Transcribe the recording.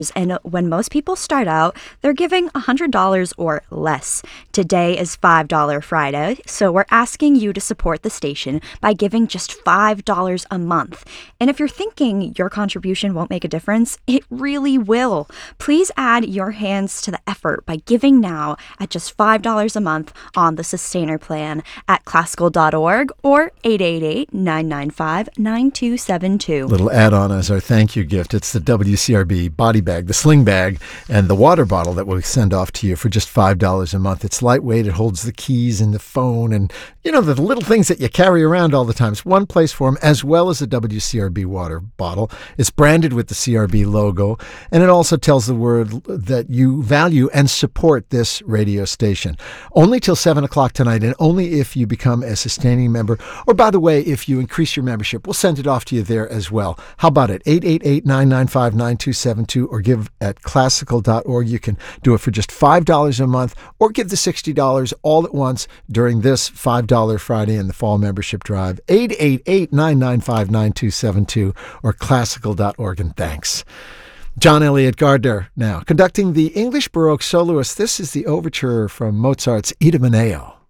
And when most people start out, they're giving $100 or less. Today is $5 Friday, so we're asking you to support the station by giving just $5 a month. And if you're thinking your contribution won't make a difference, it really will. Please add your hands to the effort by giving now at just $5 a month on the Sustainer Plan at classical.org or 888-995-9272. Little add-on as our thank you gift. It's the WCRB body bag, the sling bag, and the water bottle that we'll send off to you for just $5 a month. It's lightweight. It holds the keys and the phone and, the little things that you carry around all the time. It's one place for them, as well as the WCRB water bottle. It's branded with the CRB logo, and it also tells the world that you value and support this radio station. Only till 7 o'clock tonight, and only if you become a sustaining member. Or, by the way, if you increase your membership, we'll send it off to you there as well. How about it? 888-995-9272 or give at classical.org. You can do it for just $5 a month or give the $60 all at once during this $5 Friday in the fall membership drive. 888-995-9272 or classical.org. And thanks. John Elliott Gardner now conducting the English Baroque soloist. This is the overture from Mozart's Idomeneo.